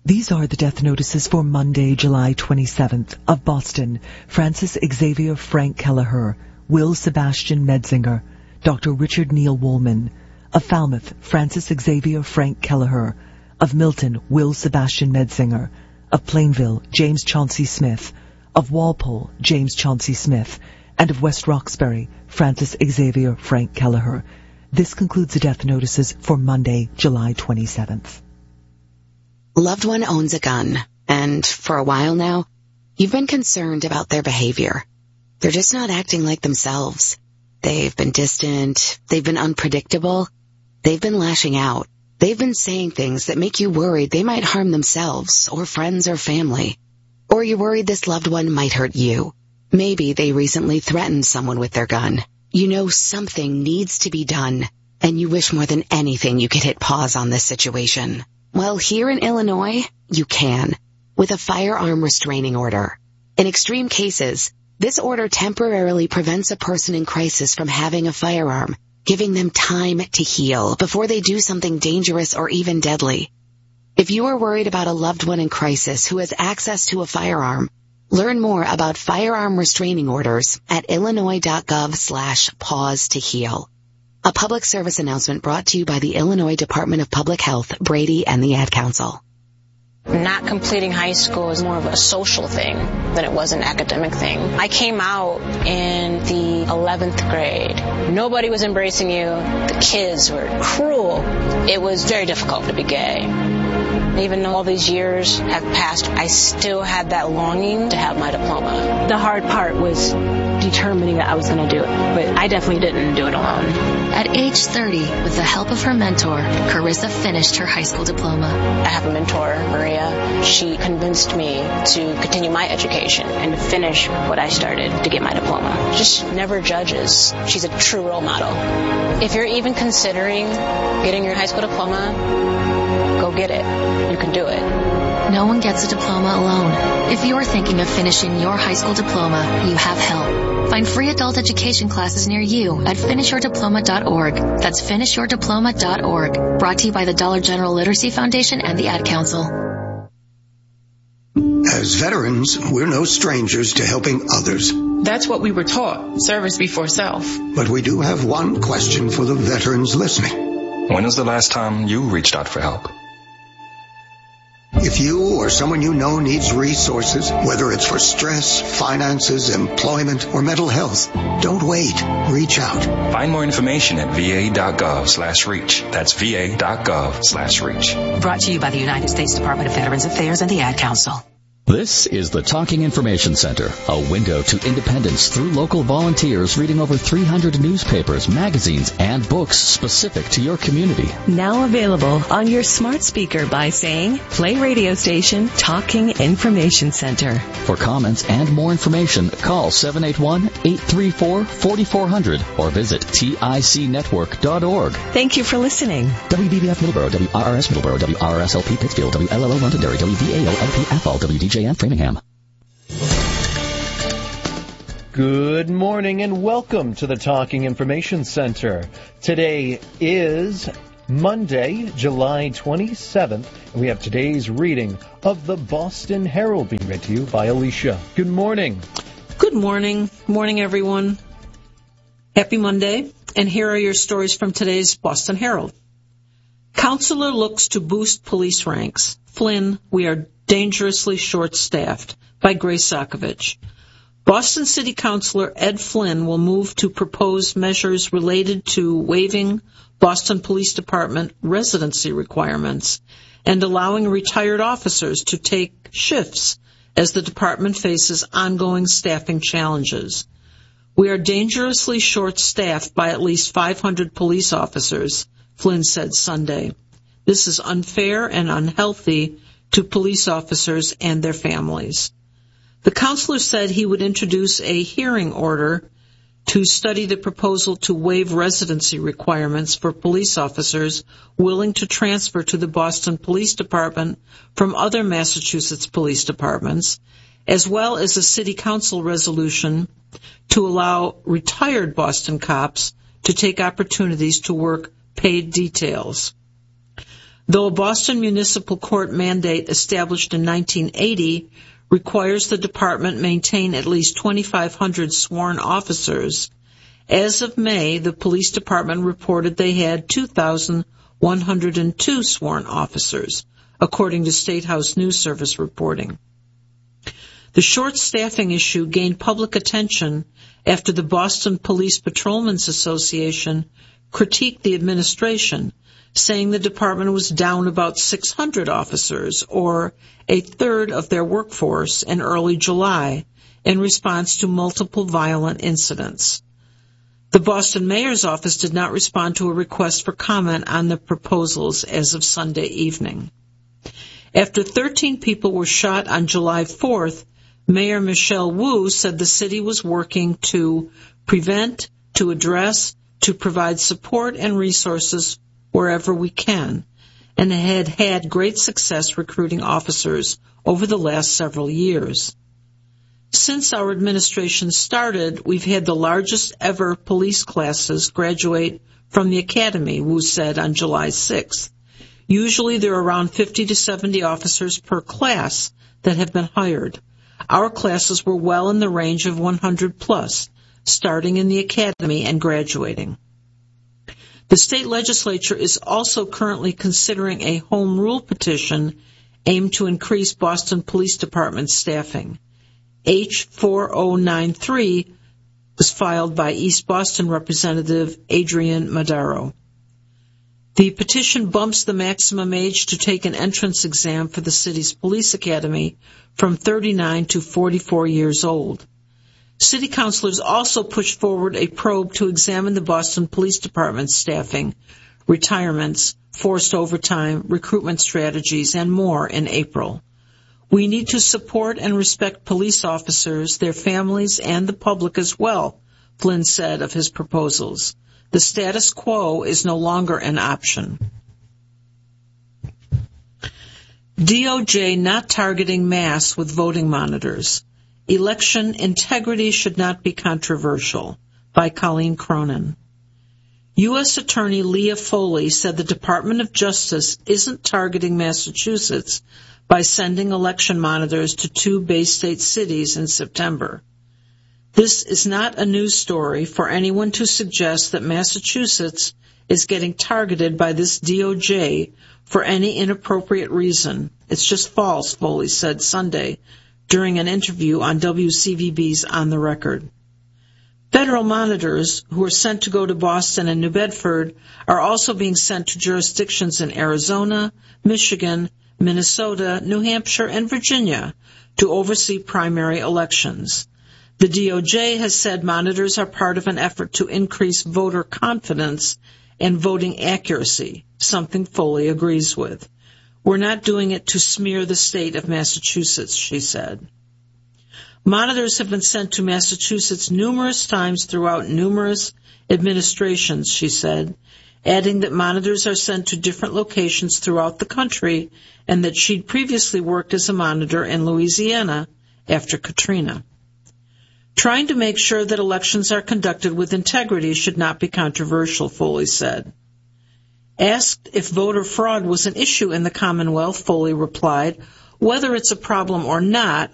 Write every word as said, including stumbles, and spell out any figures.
These are the death notices for Monday, July twenty-seventh. Of Boston, Francis Xavier Frank Kelleher, Will Sebastian Medzinger, Doctor Richard Neil Woolman. Of Falmouth, Francis Xavier Frank Kelleher. Of Milton, Will Sebastian Medzinger. Of Plainville, James Chauncey Smith. Of Walpole, James Chauncey Smith. And of West Roxbury, Francis Xavier Frank Kelleher. This concludes the death notices for Monday, July twenty-seventh. Loved one owns a gun, and for a while now, you've been concerned about their behavior. They're just not acting like themselves. They've been distant, they've been unpredictable, they've been lashing out. They've been saying things that make you worried they might harm themselves, or friends or family. Or you're worried this loved one might hurt you. Maybe they recently threatened someone with their gun. You know something needs to be done, and you wish more than anything you could hit pause on this situation. Well, here in Illinois, you can, with a firearm restraining order. In extreme cases, this order temporarily prevents a person in crisis from having a firearm, giving them time to heal before they do something dangerous or even deadly. If you are worried about a loved one in crisis who has access to a firearm, learn more about firearm restraining orders at illinois.gov slash pause to heal. A public service announcement brought to you by the Illinois Department of Public Health, Brady, and the Ad Council. Not completing high school is more of a social thing than it was an academic thing. I came out in the eleventh grade. Nobody was embracing you. The kids were cruel. It was very difficult to be gay. Even though all these years have passed, I still had that longing to have my diploma. The hard part was determining that I was going to do it, but I definitely didn't do it alone. At age thirty, with the help of her mentor, Carissa finished her high school diploma. I have a mentor, Maria. She convinced me to continue my education and to finish what I started to get my diploma. Just never judges. She's a true role model. If you're even considering getting your high school diploma, go get it. You can do it. No one gets a diploma alone. If you're thinking of finishing your high school diploma, you have help. Find free adult education classes near you at finish your diploma dot org. That's finish your diploma dot org. Brought to you by the Dollar General Literacy Foundation and the Ad Council. As veterans, we're no strangers to helping others. That's what we were taught, service before self. But we do have one question for the veterans listening. When was the last time you reached out for help? If you or someone you know needs resources, whether it's for stress, finances, employment, or mental health, don't wait. Reach out. Find more information at va.gov slash reach. That's va.gov slash reach. Brought to you by the United States Department of Veterans Affairs and the Ad Council. This is the Talking Information Center, a window to independence through local volunteers reading over three hundred newspapers, magazines, and books specific to your community. Now available on your smart speaker by saying, play radio station Talking Information Center. For comments and more information, call seven eight one, eight three four, four four zero zero or visit tic network dot org. Thank you for listening. W B B F Middleborough, W R R S Middleborough, W R R S L P Pittsfield, W L L O Londonderry, W V A O L P Athol, W D J M Framingham. Good morning and welcome to the Talking Information Center. Today is Monday, July twenty-seventh, and we have today's reading of the Boston Herald being read to you by Alicia. Good morning. Good morning. Morning, everyone. Happy Monday, and here are your stories from today's Boston Herald. Counselor looks to boost police ranks. Flynn, we are dangerously short-staffed, by Grace Sokovich. Boston City Councilor Ed Flynn will move to propose measures related to waiving Boston Police Department residency requirements and allowing retired officers to take shifts as the department faces ongoing staffing challenges. We are dangerously short-staffed by at least five hundred police officers, Flynn said Sunday. This is unfair and unhealthy to police officers and their families. The counselor said he would introduce a hearing order to study the proposal to waive residency requirements for police officers willing to transfer to the Boston Police Department from other Massachusetts police departments, as well as a city council resolution to allow retired Boston cops to take opportunities to work paid details. though a Boston municipal court mandate established in nineteen eighty requires the department maintain at least twenty-five hundred sworn officers, as of May, the police department reported they had two thousand one hundred two sworn officers, according to State House News Service reporting. The short staffing issue gained public attention after the Boston Police Patrolmen's Association critiqued the administration, saying the department was down about six hundred officers, or a third of their workforce, in early July, in response to multiple violent incidents. The Boston Mayor's office did not respond to a request for comment on the proposals as of Sunday evening. After thirteen people were shot on July fourth, Mayor Michelle Wu said the city was working to prevent, to address, to provide support and resources wherever we can, and had had great success recruiting officers over the last several years. Since our administration started, we've had the largest ever police classes graduate from the academy, Wu said on July sixth. Usually there are around fifty to seventy officers per class that have been hired. Our classes were well in the range of one hundred plus, starting in the academy and graduating. The state legislature is also currently considering a home rule petition aimed to increase Boston Police Department staffing. H four oh nine three was filed by East Boston Representative Adrian Madaro. The petition bumps the maximum age to take an entrance exam for the city's police academy from thirty-nine to forty-four years old. City councilors also pushed forward a probe to examine the Boston Police Department's staffing, retirements, forced overtime, recruitment strategies, and more in April. We need to support and respect police officers, their families, and the public as well, Flynn said of his proposals. The status quo is no longer an option. D O J not targeting masks with voting monitors. Election integrity should not be controversial, by Colleen Cronin. U S Attorney Leah Foley said the Department of Justice isn't targeting Massachusetts by sending election monitors to two Bay State cities in September. This is not a news story for anyone to suggest that Massachusetts is getting targeted by this D O J for any inappropriate reason. It's just false, Foley said Sunday during an interview on W C V B's On the Record. Federal monitors who are sent to go to Boston and New Bedford are also being sent to jurisdictions in Arizona, Michigan, Minnesota, New Hampshire, and Virginia to oversee primary elections. The D O J has said monitors are part of an effort to increase voter confidence and voting accuracy, something Foley agrees with. We're not doing it to smear the state of Massachusetts, she said. Monitors have been sent to Massachusetts numerous times throughout numerous administrations, she said, adding that monitors are sent to different locations throughout the country and that she'd previously worked as a monitor in Louisiana after Katrina. Trying to make sure that elections are conducted with integrity should not be controversial, Foley said. Asked if voter fraud was an issue in the Commonwealth, Foley replied, whether it's a problem or not,